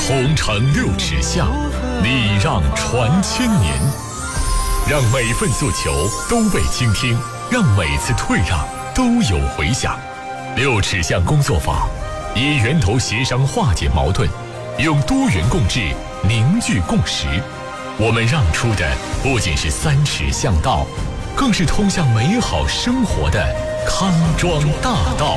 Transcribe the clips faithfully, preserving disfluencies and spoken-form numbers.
同城六尺巷，礼让传千年。让每份诉求都被倾听，让每次退让都有回响。六尺巷工作坊以源头协商化解矛盾，用多元共治凝聚共识。我们让出的不仅是三尺巷道，更是通向美好生活的康庄大道。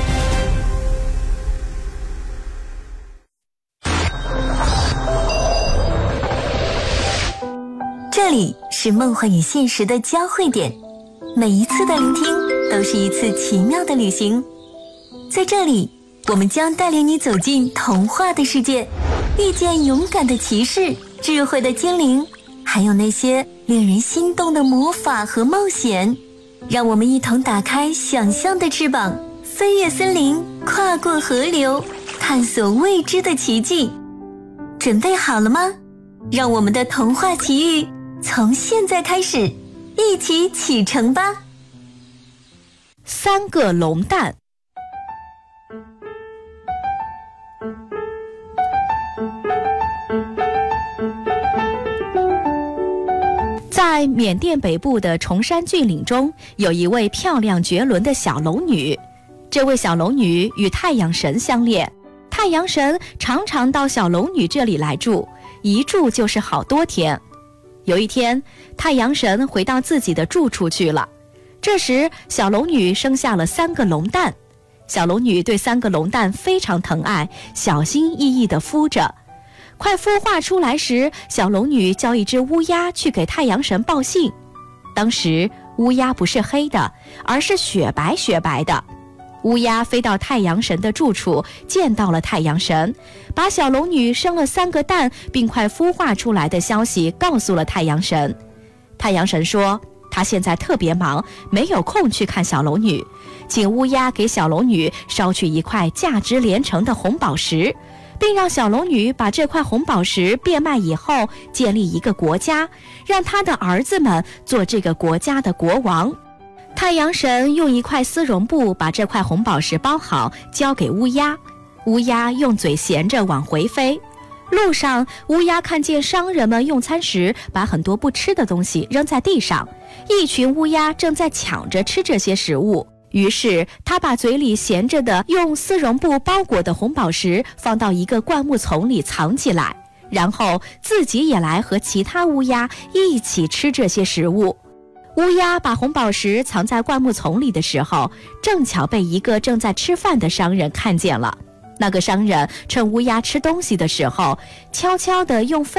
这里是梦幻与现实的交汇点，每一次的聆听都是一次奇妙的旅行。在这里，我们将带领你走进童话的世界，遇见勇敢的骑士、智慧的精灵，还有那些令人心动的魔法和冒险。让我们一同打开想象的翅膀，飞越森林，跨过河流，探索未知的奇迹。准备好了吗？让我们的童话奇遇从现在开始，一起启程吧。 三个龙蛋。在缅甸北部的崇山峻岭中，有一位漂亮绝伦的小龙女。这位小龙女与太阳神相恋，太阳神常常到小龙女这里来住，一住就是好多天。有一天，太阳神回到自己的住处去了。这时，小龙女生下了三个龙蛋。小龙女对三个龙蛋非常疼爱，小心翼翼地孵着。快孵化出来时，小龙女叫一只乌鸦去给太阳神报信。当时，乌鸦不是黑的，而是雪白雪白的。乌鸦飞到太阳神的住处，见到了太阳神，把小龙女生了三个蛋并快孵化出来的消息告诉了太阳神。太阳神说，他现在特别忙，没有空去看小龙女，请乌鸦给小龙女捎去一块价值连城的红宝石，并让小龙女把这块红宝石变卖以后，建立一个国家，让他的儿子们做这个国家的国王。太阳神用一块丝绒布把这块红宝石包好，交给乌鸦。乌鸦用嘴衔着往回飞。路上，乌鸦看见商人们用餐时把很多不吃的东西扔在地上，一群乌鸦正在抢着吃这些食物。于是他把嘴里衔着的用丝绒布包裹的红宝石放到一个灌木丛里藏起来，然后自己也来和其他乌鸦一起吃这些食物。乌鸦把红宝石藏在灌木丛里的时候，正巧被一个正在吃饭的商人看见了。那个商人趁乌鸦吃东西的时候，悄悄地用